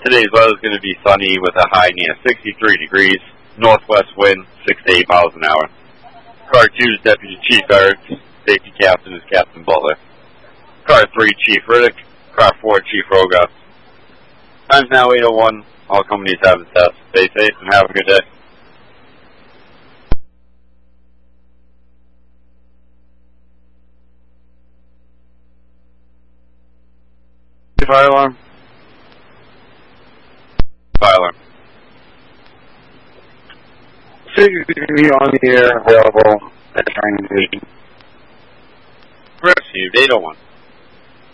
Today's weather is going to be sunny with a high near 63 degrees, northwest wind 6 to 8 miles an hour. Car 2 is Deputy Chief Eric, Safety Captain is Captain Butler. Car 3, Chief Riddick. Car 4, Chief Rogas. Time's now 8:01. All companies have a test. Stay safe and have a good day. Fire alarm. Fire alarm. Security on the air available at training division. Received 801.